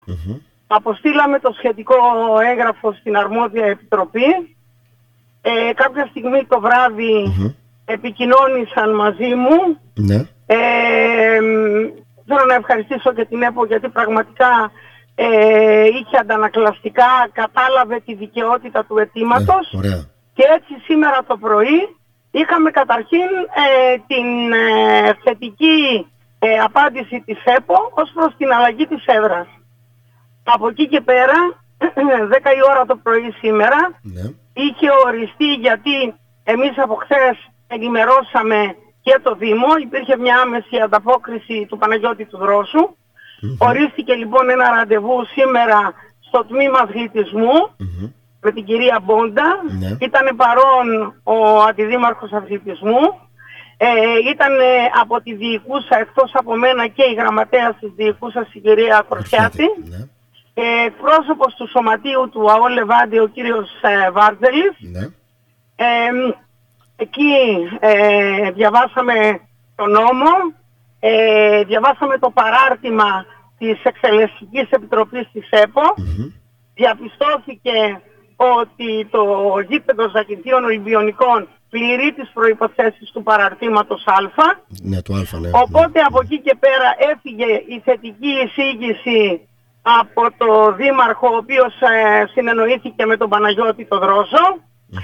Αποστήλαμε το σχετικό έγγραφο στην αρμόδια επιτροπή. Κάποια στιγμή το βράδυ επικοινώνησαν μαζί μου. Ναι. Θέλω να ευχαριστήσω και την ΕΠΟ γιατί πραγματικά είχε αντανακλαστικά, κατάλαβε τη δικαιότητα του αιτήματος. Και έτσι σήμερα το πρωί είχαμε καταρχήν την θετική απάντηση της ΕΠΟ ως προς την αλλαγή της έδρας. Από εκεί και πέρα, 10 η ώρα το πρωί σήμερα, είχε οριστεί, γιατί εμείς από χθες ενημερώσαμε και το Δήμο, υπήρχε μια άμεση ανταπόκριση του Παναγιώτη του Δρόσου. Ορίστηκε λοιπόν ένα ραντεβού σήμερα στο τμήμα αθλητισμού με την κυρία Μπόντα. Ήταν παρόν ο αντιδήμαρχος αθλητισμού. Ήταν από τη διοικούσα, εκτός από μένα, και η γραμματέας της διοικούσας, η κυρία Κορσιάτη. Πρόσωπος του σωματείου του ΑΟ Λεβάντη, ο κύριος Βάρτζελης. Εκεί διαβάσαμε τον νόμο, διαβάσαμε το παράρτημα της Εκτελεστικής Επιτροπής της ΕΠΟ. Διαπιστώθηκε ότι το γήπεδο Ζακυνθίων Ολυμπιονικών πληρεί τις προϋποθέσεις του παραρτήματος Α. Οπότε από εκεί και πέρα έφυγε η θετική εισήγηση από το Δήμαρχο, ο οποίος συνεννοήθηκε με τον Παναγιώτη το Δρόσο.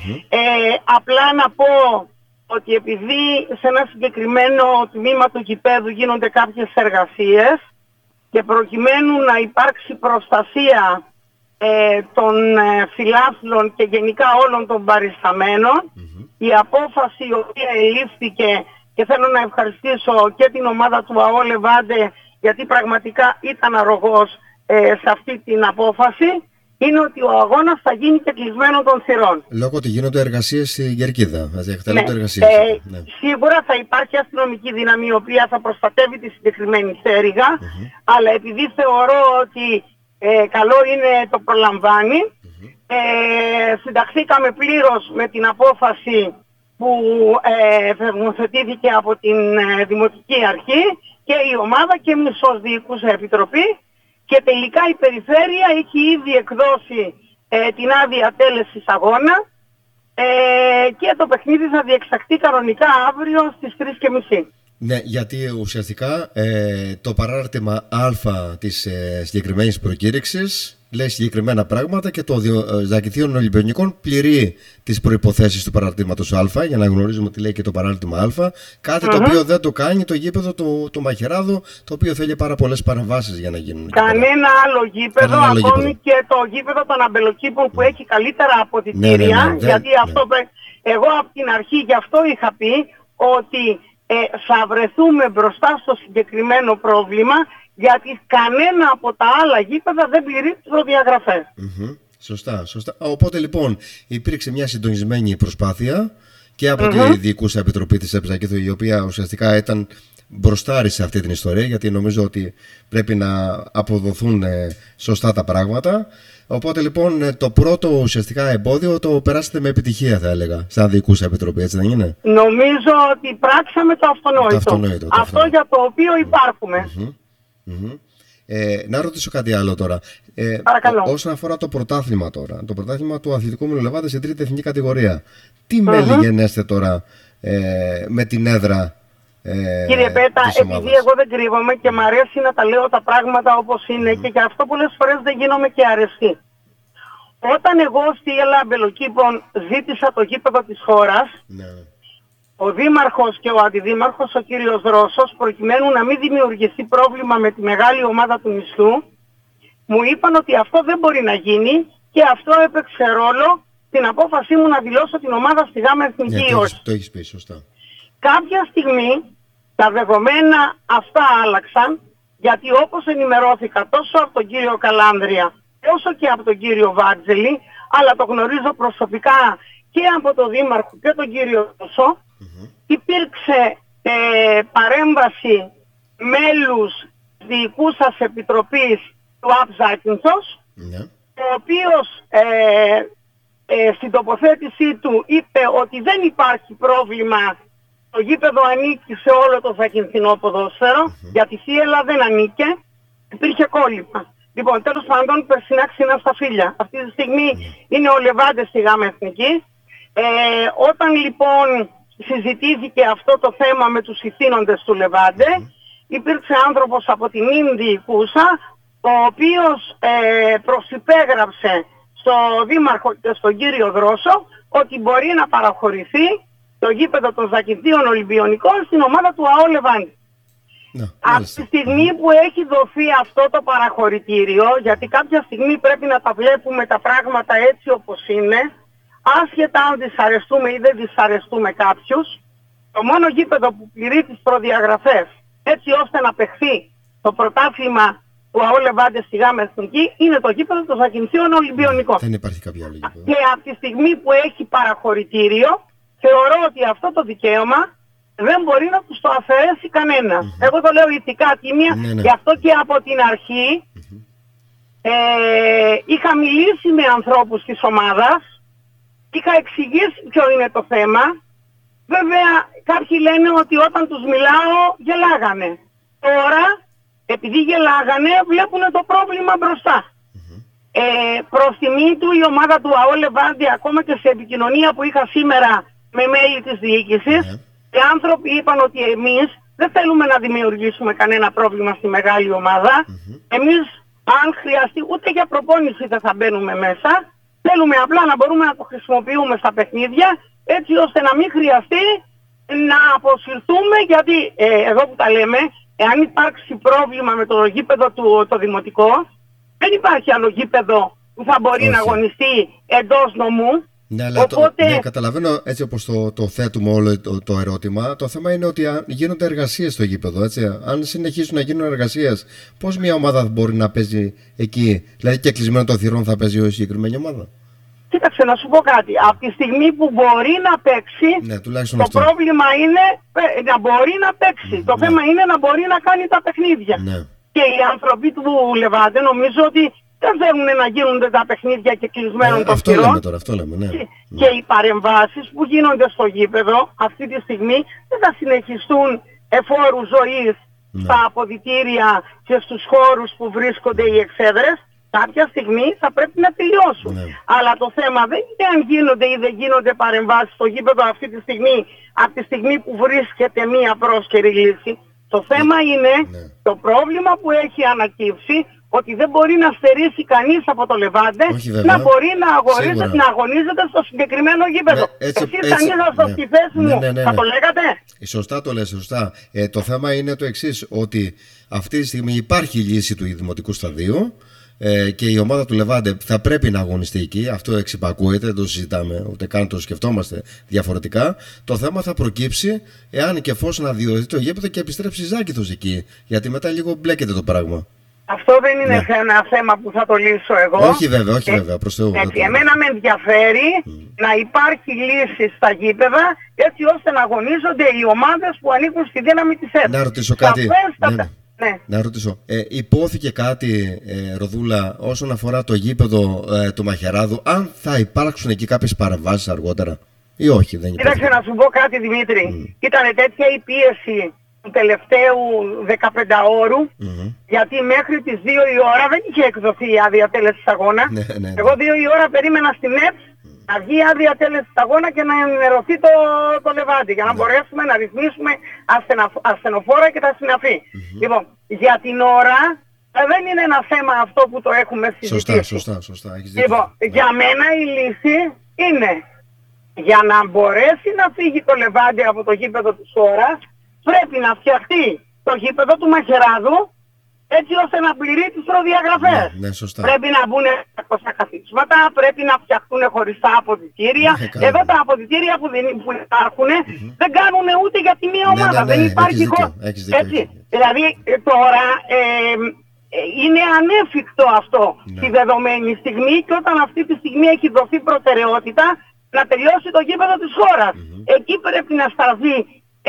Απλά να πω ότι επειδή σε ένα συγκεκριμένο τμήμα του γηπέδου γίνονται κάποιες εργασίες και προκειμένου να υπάρξει προστασία των φιλάθλων και γενικά όλων των παρισταμένων, η απόφαση η οποία ελήφθηκε, και θέλω να ευχαριστήσω και την ομάδα του ΑΟ Λεβάντε γιατί πραγματικά ήταν αρρωγός σε αυτή την απόφαση, είναι ότι ο αγώνας θα γίνει και κλεισμένο των θυρών. Λόγω ότι γίνονται εργασίες στη Κερκίδα. Σίγουρα θα υπάρχει αστυνομική δύναμη η οποία θα προστατεύει τη συγκεκριμένη στέριγα, αλλά επειδή θεωρώ ότι καλό είναι το προλαμβάνει, συνταχθήκαμε πλήρως με την απόφαση που θεσμοθετήθηκε από την Δημοτική Αρχή και η ομάδα και εμείς ως Διοικούσα Επιτροπή, και τελικά η Περιφέρεια έχει ήδη εκδώσει την άδεια τέλεσης αγώνα και το παιχνίδι θα διεξαχθεί κανονικά αύριο στις 3:30. Ναι, γιατί ουσιαστικά το παράρτημα Α της συγκεκριμένης προκήρυξης λέει συγκεκριμένα πράγματα και το Ζακυνθίων Ολυμπιονικών πληρεί τις προϋποθέσεις του παραρτήματος Α, για να γνωρίζουμε τι λέει και το παράρτημα Α. Κάτι το οποίο δεν το κάνει το γήπεδο του Μαχαιράδου, το οποίο θέλει πάρα πολλές παρεμβάσεις για να γίνουν. Κανένα άλλο γήπεδο, ακόμη και το γήπεδο των Αμπελοκήπων που έχει καλύτερα αποδυτήρια, γιατί αυτό εγώ από την αρχή γι' αυτό είχα πει ότι θα βρεθούμε μπροστά στο συγκεκριμένο πρόβλημα, γιατί κανένα από τα άλλα γήπεδα δεν πληρεί τις προδιαγραφές. Σωστά. Οπότε λοιπόν υπήρξε μια συντονισμένη προσπάθεια και από τη Διοικούσα Επιτροπή της ΕΠΟ, η οποία ουσιαστικά ήταν μπροστάρη σε αυτή την ιστορία, γιατί νομίζω ότι πρέπει να αποδοθούν σωστά τα πράγματα. Οπότε λοιπόν το πρώτο ουσιαστικά εμπόδιο το περάσετε με επιτυχία, θα έλεγα, σαν Διοικούσα Επιτροπή, έτσι δεν είναι? Νομίζω ότι πράξαμε το αυτονόητο. Αυτό για το οποίο υπάρχουμε. Να ρωτήσω κάτι άλλο τώρα. Όσον αφορά το πρωτάθλημα τώρα, το πρωτάθλημα του Αθλητικού Μηλολεβάντε σε τρίτη εθνική κατηγορία, τι μέλη γενέστε τώρα με την έδρα? Κύριε Πέτα, επειδή εγώ δεν κρύβομαι και μου αρέσει να τα λέω τα πράγματα όπως είναι και γι' αυτό πολλές φορές δεν γίνομαι και αρεστή. Όταν εγώ στη Ελλάδα Αμπελοκήπων ζήτησα το γήπεδο της χώρας, ο Δήμαρχος και ο Αντιδήμαρχος, ο κύριος Δρόσος, προκειμένου να μην δημιουργηθεί πρόβλημα με τη μεγάλη ομάδα του νησιού, μου είπαν ότι αυτό δεν μπορεί να γίνει και αυτό έπαιξε ρόλο στην απόφασή μου να δηλώσω την ομάδα στη ΓΑΜΑ Εθνική ή όχι. Το έχεις πει, σωστά. Κάποια στιγμή τα δεδομένα αυτά άλλαξαν, γιατί όπως ενημερώθηκα τόσο από τον κύριο Καλάνδρια όσο και από τον κύριο Βάρτζελη, αλλά το γνωρίζω προσωπικά και από τον Δήμαρχο και τον κύριο Δρόσο, υπήρξε παρέμβαση μέλους Διοικούσας Επιτροπής του ΑΠ Ζάκυνθος, ο οποίος στην τοποθέτησή του είπε ότι δεν υπάρχει πρόβλημα, το γήπεδο ανήκει σε όλο το Ζακυνθινό ποδόσφαιρο, γιατί η Θίελα δεν ανήκε, υπήρχε κόλλημα. Λοιπόν, τέλος πάντων, περσινά ξινά στα φίλια. Αυτή τη στιγμή είναι ο Λεβάντε στη ΓΑΜ Εθνική. Όταν λοιπόν συζητήθηκε αυτό το θέμα με τους ηθήνοντες του Λεβάντε, υπήρξε άνθρωπος από την Ίνδη Κούσα, ο οποίος προσυπέγραψε στο Δήμαρχο και στον κύριο Δρόσο ότι μπορεί να παραχωρηθεί το γήπεδο των Ζακυνθίων Ολυμπιονικών στην ομάδα του ΑΟ Λεβάντη. Από τη στιγμή που έχει δοθεί αυτό το παραχωρητήριο, γιατί κάποια στιγμή πρέπει να τα βλέπουμε τα πράγματα έτσι όπως είναι, άσχετα αν δυσαρεστούμε ή δεν δυσαρεστούμε κάποιους, το μόνο γήπεδο που πληρεί τις προδιαγραφές έτσι ώστε να παιχθεί το πρωτάθλημα του ΑΟ Λεβάντε στη ΓΑΜ Εθνική είναι το γήπεδο των Ζακυνθίων Ολυμπιονικών. Δεν υπάρχει κάποιο άλλο γήπεδο. Και από τη στιγμή που έχει παραχωρητήριο, θεωρώ ότι αυτό το δικαίωμα δεν μπορεί να τους το αφαιρέσει κανένας. Εγώ το λέω ηθικά τίμια, γι' αυτό και από την αρχή είχα μιλήσει με ανθρώπους της ομάδας, είχα εξηγήσει ποιο είναι το θέμα. Βέβαια κάποιοι λένε ότι όταν τους μιλάω γελάγανε. Τώρα, επειδή γελάγανε, βλέπουν το πρόβλημα μπροστά. Προς τιμή του η ομάδα του ΑΟ Λεβάντη, ακόμα και σε επικοινωνία που είχα σήμερα με μέλη της διοίκησης, οι άνθρωποι είπαν ότι εμείς δεν θέλουμε να δημιουργήσουμε κανένα πρόβλημα στη μεγάλη ομάδα. Εμείς, αν χρειαστεί, ούτε για προπόνηση δεν θα μπαίνουμε μέσα. Θέλουμε απλά να μπορούμε να το χρησιμοποιούμε στα παιχνίδια, έτσι ώστε να μην χρειαστεί να αποσυρθούμε, γιατί εδώ που τα λέμε, εάν υπάρξει πρόβλημα με το γήπεδο το δημοτικό, δεν υπάρχει άλλο γήπεδο που θα μπορεί να αγωνιστεί εντός νομού. Ναι, αλλά οπότε... καταλαβαίνω έτσι όπως το θέτουμε όλο το ερώτημα. Το θέμα είναι ότι γίνονται εργασίες στο γήπεδο, έτσι. Αν συνεχίσουν να γίνουν εργασίες, πώς μια ομάδα μπορεί να παίζει εκεί? Δηλαδή και κλεισμένο το θυρών θα παίζει η συγκεκριμένη ομάδα? Κοίταξε να σου πω κάτι. Από τη στιγμή που μπορεί να παίξει, το αυτό. Πρόβλημα είναι να μπορεί να παίξει. Το θέμα είναι να μπορεί να κάνει τα παιχνίδια. Και οι άνθρωποι του Λεβάντε νομίζω ότι δεν θέλουν να γίνονται τα παιχνίδια και κλεισμένων των θυρών. Αυτό λέμε, ναι. Και οι παρεμβάσεις που γίνονται στο γήπεδο αυτή τη στιγμή δεν θα συνεχιστούν εφόρου ζωής στα αποδυτήρια και στους χώρους που βρίσκονται οι εξέδρες. Κάποια στιγμή θα πρέπει να τελειώσουν. Αλλά το θέμα δεν είναι αν γίνονται ή δεν γίνονται παρεμβάσεις στο γήπεδο αυτή τη στιγμή, από τη στιγμή που βρίσκεται μία πρόσκαιρη λύση. Το θέμα είναι το πρόβλημα που έχει ανακύψει, ότι δεν μπορεί να στερήσει κανείς από το Λεβάντε να μπορεί να αγωνίζεται στο συγκεκριμένο γήπεδο. Εσείς αν ήσασταν στη θέση μου, θα το λέγατε? Σωστά το λες, σωστά. Το θέμα είναι το εξής, ότι αυτή τη στιγμή υπάρχει λύση του δημοτικού σταδίου και η ομάδα του Λεβάντε θα πρέπει να αγωνιστεί εκεί. Αυτό εξυπακούεται, δεν το συζητάμε, ούτε καν το σκεφτόμαστε διαφορετικά. Το θέμα θα προκύψει εάν και εφόσον αδειωθεί το γήπεδο και επιστρέψει Ζάκυνθος εκεί. Γιατί μετά λίγο μπλέκεται το πράγμα. Αυτό δεν είναι ένα θέμα που θα το λύσω εγώ. Όχι βέβαια, προς Θεού. Εμένα με ενδιαφέρει να υπάρχει λύση στα γήπεδα, έτσι ώστε να αγωνίζονται οι ομάδες που ανήκουν στη δύναμη της ΕΠ. Να ρωτήσω κάτι. Να ρωτήσω. Υπόθηκε κάτι, Ροδούλα, όσον αφορά το γήπεδο του Μαχαιράδου, αν θα υπάρξουν εκεί κάποιες παρεμβάσεις αργότερα ή όχι? Δεν υπάρχει. Κοίταξε να σου πω κάτι, Δημήτρη. Ήταν τέτοια η πίεση του τελευταίου 15ωρου, γιατί μέχρι τις 2 η ώρα δεν είχε εκδοθεί η άδεια τέλεσης αγώνα. Εγώ 2 η ώρα περίμενα στην ΕΠ να βγει άδεια τέλεσης αγώνα και να ενημερωθεί το Λεβάντι, για να μπορέσουμε να ρυθμίσουμε ασθενοφόρα και τα συναφή. Λοιπόν, για την ώρα δεν είναι ένα θέμα αυτό που το έχουμε συζητήσει. Σωστά. Λοιπόν, για μένα η λύση είναι, για να μπορέσει να φύγει το Λεβάντι από το γήπεδο της χώρας, πρέπει να φτιαχτεί το γήπεδο του Μαχαιράδου, έτσι ώστε να πληρεί τις προδιαγραφές. Πρέπει να μπουν 200 καθίσματα, πρέπει να φτιαχτούν χωριστά αποδυτήρια. Εδώ τα αποδυτήρια που υπάρχουν δεν κάνουν ούτε για τη μία ομάδα. Δεν υπάρχει χώρο. Δηλαδή τώρα είναι ανέφικτο αυτό τη δεδομένη στιγμή, και όταν αυτή τη στιγμή έχει δοθεί προτεραιότητα να τελειώσει το γήπεδο της χώρας. Εκεί πρέπει να σταθεί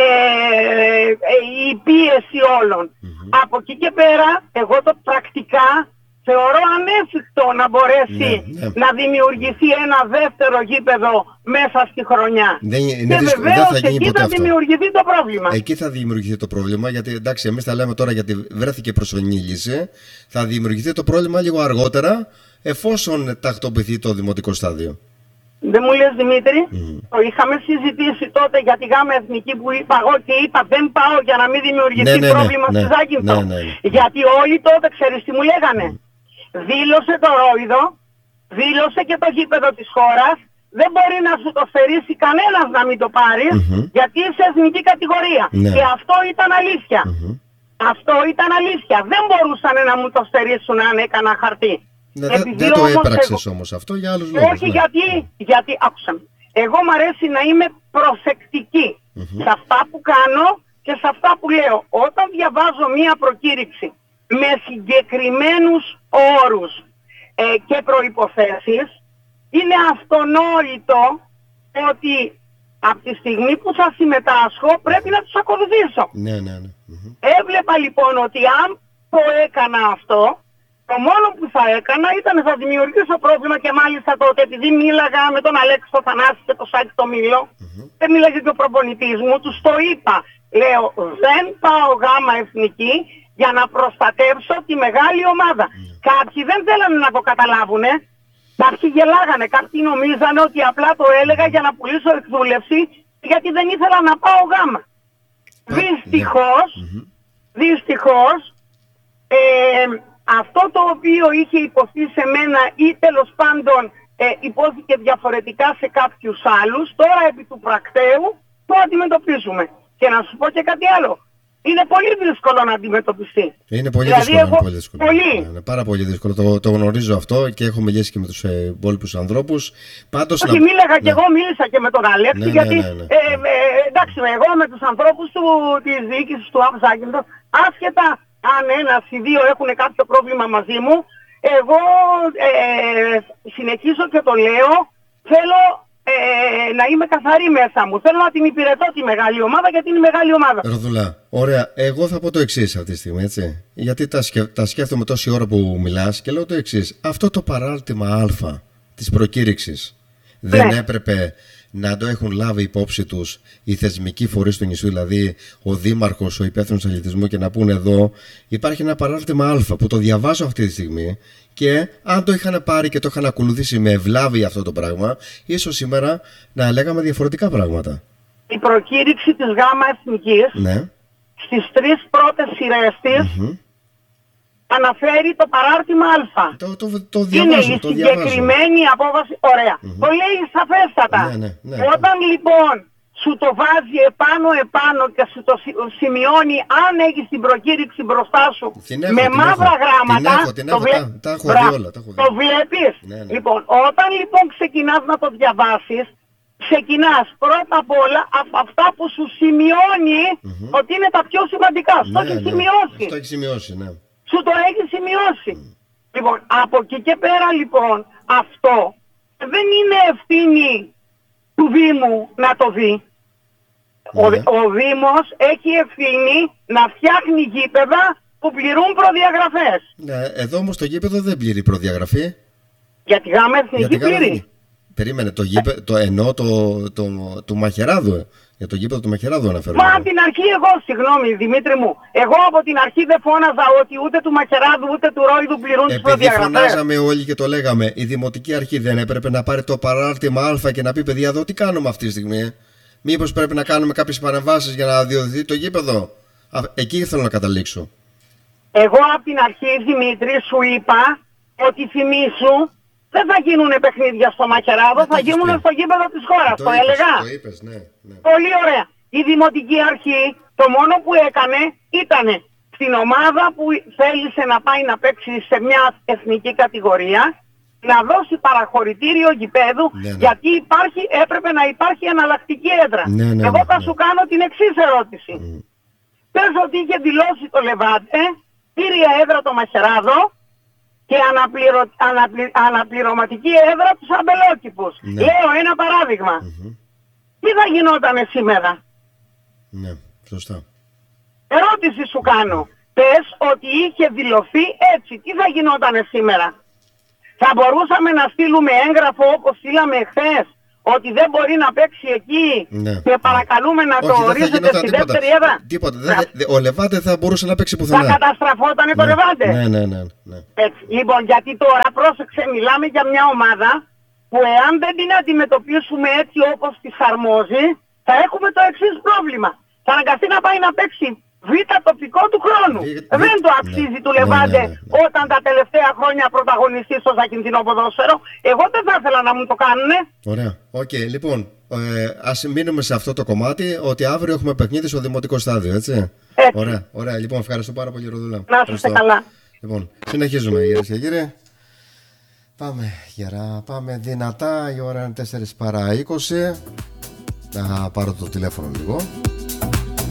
η πίεση όλων. Από εκεί και πέρα, εγώ το πρακτικά θεωρώ ανέφικτο να μπορέσει να δημιουργηθεί ένα δεύτερο γήπεδο μέσα στη χρονιά. Και βεβαίως εκεί θα δημιουργηθεί το πρόβλημα. Εκεί θα δημιουργηθεί το πρόβλημα, γιατί εντάξει, εμείς τα λέμε τώρα γιατί βρέθηκε προσωρινή λύση. Θα δημιουργηθεί το πρόβλημα λίγο αργότερα, εφόσον τακτοποιηθεί το δημοτικό στάδιο. Δεν μου λες, Δημήτρη, το είχαμε συζητήσει τότε για τη Γάμα Εθνική που είπα εγώ και είπα δεν πάω για να μην δημιουργηθεί πρόβλημα στη Ζάκυνθο. Γιατί όλοι τότε, ξέρεις τι μου λέγανε. Δήλωσε το Ρόιδο, δήλωσε και το γήπεδο της χώρας, δεν μπορεί να σου το στερήσει κανένας να μην το πάρεις, γιατί είσαι εθνική κατηγορία. Και αυτό ήταν αλήθεια. Αυτό ήταν αλήθεια. Δεν μπορούσαν να μου το στερήσουν αν έκανα χαρτί. Δεν το έπραξες όμως αυτό για άλλους λόγους. Όχι, γιατί άκουσα. Εγώ μου αρέσει να είμαι προσεκτική σε αυτά που κάνω και σε αυτά που λέω. Όταν διαβάζω μία προκήρυξη με συγκεκριμένους όρους και προϋποθέσεις, είναι αυτονόητο ότι από τη στιγμή που θα συμμετάσχω πρέπει να τους ακολουθήσω. Έβλεπα λοιπόν ότι αν το έκανα αυτό, το μόνο που θα έκανα ήταν θα δημιουργήσω πρόβλημα και μάλιστα τότε επειδή μίλαγα με τον Αλέξη το Θανάση και το Σάκη το Μήλο, δεν μίλαγε και ο προπονητής μου, τους το είπα. Λέω δεν πάω Γάμα Εθνική για να προστατεύσω τη μεγάλη ομάδα. Κάποιοι δεν θέλανε να το καταλάβουνε, κάποιοι γελάγανε, κάποιοι νομίζανε ότι απλά το έλεγα για να πουλήσω εκδούλευση γιατί δεν ήθελα να πάω Γάμα. Δυστυχώς, αυτό το οποίο είχε υποθεί σε μένα ή τέλος πάντων υπόθηκε διαφορετικά σε κάποιους άλλους, τώρα επί του πρακτέου το αντιμετωπίζουμε. Και να σου πω και κάτι άλλο. Είναι πολύ δύσκολο να αντιμετωπιστεί. Είναι πολύ δύσκολο. Είναι πάρα πολύ δύσκολο. Το γνωρίζω αυτό και έχω μιλήσει και με τους υπόλοιπους ανθρώπους. Πάντως, όχι, μίλαγα και εγώ μίλησα και με τον Αλέξη, γιατί εντάξει, εγώ με τους ανθρώπους της διοίκησης του Ζάκυνθος, άσχετα αν ένας ή δύο έχουν κάποιο πρόβλημα μαζί μου, εγώ συνεχίζω και το λέω, θέλω να είμαι καθαρή μέσα μου. Θέλω να την υπηρετώ τη μεγάλη ομάδα γιατί είναι η μεγάλη ομάδα. Ροδουλά, ωραία. Εγώ θα πω το εξής αυτή τη στιγμή, έτσι. Γιατί τα σκέφτομαι τόση ώρα που μιλάς και λέω το εξής. Αυτό το παράρτημα Α της προκήρυξης δεν έπρεπε να το έχουν λάβει υπόψη τους οι θεσμικοί φορείς του νησιού, δηλαδή ο δήμαρχος, ο υπεύθυνος αθλητισμού, και να πούνε εδώ υπάρχει ένα παράρτημα Α που το διαβάζω αυτή τη στιγμή και αν το είχαν πάρει και το είχαν ακολουθήσει με ευλάβη αυτό το πράγμα, ίσως σήμερα να λέγαμε διαφορετικά πράγματα. Η προκήρυξη της Γάμα Εθνικής στις 3 πρώτες σειρές της αναφέρει το παράρτημα Α. Το διαβάζω, είναι η συγκεκριμένη απόβαση. Ωραία. Το λέει σαφέστατα. Όταν λοιπόν σου το βάζει επάνω και σου το σημειώνει αν έχεις την προκήρυξη μπροστά σου με μαύρα γράμματα, το βλέπεις. Λοιπόν, όταν λοιπόν ξεκινάς να το διαβάσεις, ξεκινάς πρώτα απ' όλα από αυτά που σου σημειώνει ότι είναι τα πιο σημαντικά. Το έχει σημειώσει. Σου το έχει σημειώσει. Λοιπόν, από εκεί και πέρα λοιπόν αυτό δεν είναι ευθύνη του Δήμου να το δει. Ο Δήμος έχει ευθύνη να φτιάχνει γήπεδα που πληρούν προδιαγραφές. Εδώ όμως το γήπεδο δεν πληρεί προδιαγραφή. Για τη Γάμα Εθνική πληρεί. Περίμενε, εννοώ του Μαχαιράδου. Για το γήπεδο του Μαχαιράδου αναφέρομαι. Μα από την αρχή συγγνώμη Δημήτρη μου, εγώ από την αρχή δεν φώναζα ότι ούτε του Μαχαιράδου ούτε του Ρόιδου πληρούν τις προδιαγραφές. Επειδή φωνάζαμε όλοι και το λέγαμε, η Δημοτική Αρχή δεν έπρεπε να πάρει το παράρτημα Α και να πει παιδιά εδώ τι κάνουμε αυτή τη στιγμή. Μήπως πρέπει να κάνουμε κάποιες παρεμβάσεις για να διοδηθεί το γήπεδο. Εκεί θέλω να καταλήξω. Εγώ από την αρχή Δημήτρη σου είπα ότι θυμήσου δεν θα γίνουν παιχνίδια στο Μαχαιράδο, θα γίνουν στο γήπεδο της χώρας. Το έλεγα. Το είπες, ναι. Πολύ ωραία. Η Δημοτική Αρχή το μόνο που έκανε ήταν στην ομάδα που θέλησε να πάει να παίξει σε μια εθνική κατηγορία να δώσει παραχωρητήριο γηπέδου γιατί έπρεπε να υπάρχει εναλλακτική έδρα. Εγώ θα σου κάνω την εξής ερώτηση. Πες ότι είχε δηλώσει το Λεβάντε, κύρια έδρα το Μαχαιράδο και αναπληρωματική έδρα τους αμπελόκηπους. Λέω ένα παράδειγμα. Τι θα γινότανε σήμερα? Ναι, σωστά. Ερώτηση σου κάνω. Πες ότι είχε δηλωθεί έτσι. Τι θα γινότανε σήμερα? Θα μπορούσαμε να στείλουμε έγγραφο όπως στείλαμε εχθές, ότι δεν μπορεί να παίξει εκεί, ναι, και παρακαλούμε να το ορίσετε στη δεύτερη έδρα. Τίποτα. Ο Λεβάντε θα μπορούσε να παίξει πουθενά. Θα καταστραφότανε το Λεβάντε. Ναι. Έτσι. Λοιπόν, γιατί τώρα, πρόσεξε, μιλάμε για μια ομάδα που εάν δεν την αντιμετωπίσουμε έτσι όπως της αρμόζει, θα έχουμε το εξής πρόβλημα. Θα αναγκαστεί να πάει να παίξει β' τοπικό του χρόνου. Δεν το αξίζει του Λεβάντε όταν τα τελευταία χρόνια πρωταγωνιστεί στο ζακινθινό ποδόσφαιρο. Εγώ δεν θα ήθελα να μου το κάνουνε. Ωραία. Οκ, λοιπόν, ας μείνουμε σε αυτό το κομμάτι, ότι αύριο έχουμε παιχνίδι στο δημοτικό στάδιο, έτσι. Ωραία. Λοιπόν, ευχαριστώ πάρα πολύ, Ροδούλα. Να είστε καλά. Λοιπόν, συνεχίζουμε, κυρίες και κύριοι. Πάμε γερά, πάμε δυνατά. Η ώρα είναι 4 παρά 20. Να πάρω το τηλέφωνο λίγο.